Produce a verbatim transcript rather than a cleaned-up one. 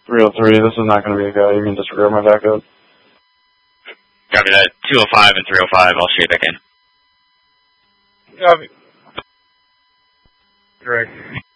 three oh three, this is not going to be a go. You can just rear my back up. Copy that. two oh five and three oh five, I'll shade back in. Copy. Correct.